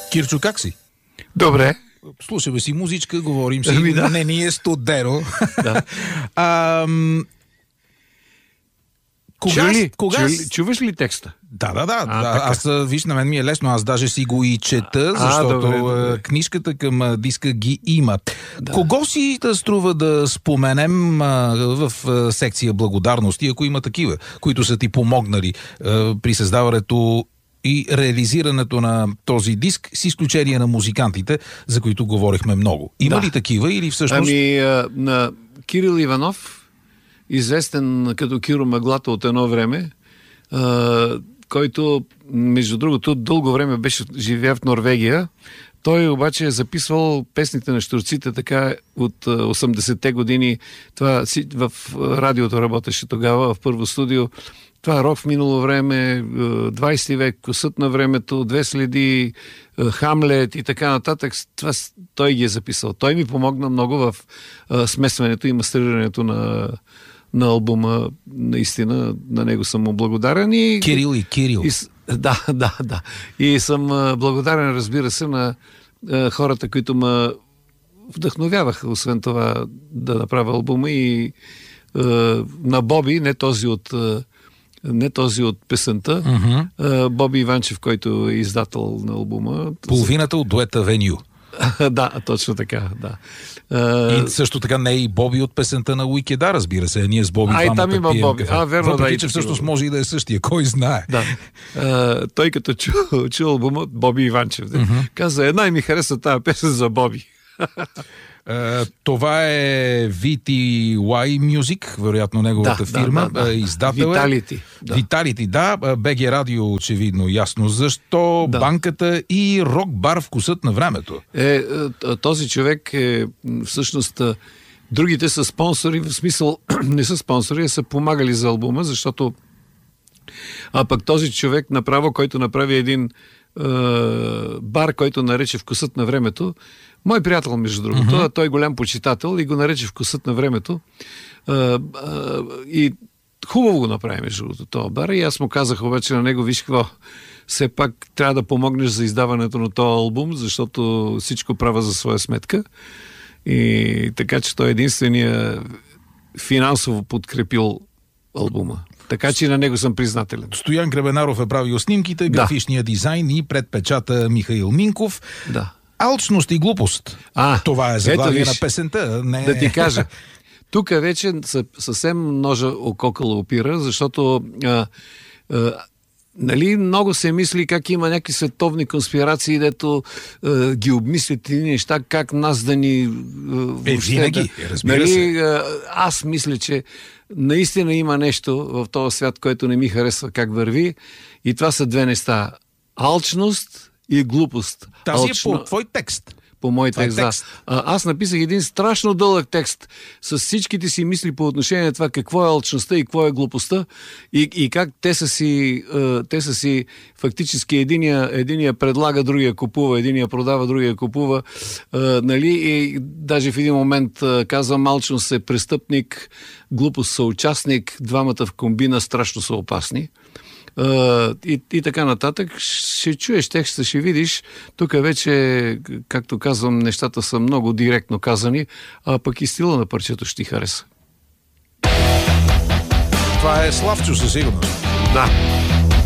Кирчо, как си? Добре. Слушаме си музичка, говорим си. Да. Не ни е студено. Да. Чуваш ли текста? Да. Аз, виж, на мен ми е лесно. Аз даже си го и чета, защото добре. книжката към диска ги има. Да. Кого си да струва да споменем в секция благодарности, ако има такива, които са ти помогнали при създаването и реализирането на този диск, с изключение на музикантите, за които говорихме много. Има ли такива или всъщност... На Кирил Иванов, известен като Киро Мъглата от едно време, който, между другото, дълго време беше живея в Норвегия. Той обаче е записвал песните на Щурците така от 80-те години. Това в радиото работеше тогава, в първо студио. Това рок в минало време, 20 век, Косът на времето, Две следи, Хамлет и така нататък. Това той ги е записал. Той ми помогна много в смесването и мастерирането на албума. Наистина, на него съм му благодарен. Кирил и Кирил. Да. И съм благодарен, разбира се, на хората, които ме вдъхновяваха, освен това, да направя албума, и на Боби, не този от песента, Боби Иванчев, който е издател на албума. Половината от дуета Веню. Да, точно така, да. И също така не е и Боби от песента на Уикеда, разбира се. Ние с Боби двамата там има пием Боби. кафе. Верно, въпреки, че всъщност може и да е същия. Кой знае? Да. Той като чу албума Боби Иванчев, каза, една и ми хареса тази песен за Боби. Това е VTY Music, вероятно неговата фирма, издател Vitality. Vitality, BG Радио, очевидно, ясно защо, банката и Рок бар Вкусът на времето. Този човек е всъщност... Другите са спонсори, в смисъл не са спонсори, а са помагали за албума, защото пък този човек направо, който направи един бар, който нарече Вкусът на времето, мой приятел, между другото, той е голям почитател и го нарече Вкусът на времето. И хубаво го направи, между другото, този бар. И аз му казах обаче на него, виж какво, все пак трябва да помогнеш за издаването на този албум, защото всичко правя за своя сметка. И така, че той е единствения финансово подкрепил албума. Така че на него съм признателен. Стоян Гребенаров е правил снимките, графичния дизайн и предпечата Михаил Минков. Да. Алчност и глупост. Това е заглавие на песента. Да ти кажа. Тук вече съвсем ножа ококъла опира, защото много се мисли как има някакви световни конспирации, дето ги обмислят тези неща, как нас да ни... винаги, разбира се. Аз мисля, че наистина има нещо в този свят, което не ми харесва как върви, и това са две неща. Алчност и глупост. Тази е по твой текст. По мой текст, да. Аз написах един страшно дълъг текст с всичките си мисли по отношение на това какво е алчността и какво е глупостта, и как те са си фактически единия предлага, другия купува, единия продава, другия купува. И даже в един момент казвам, алчност е престъпник, глупост съучастник, двамата в комбина страшно са опасни. И така нататък. Ще чуеш текста, ще видиш. Тук вече, както казвам, нещата са много директно казани, а пък и стила на парчето ще ти хареса. Това е Славчо със сигурност. Да.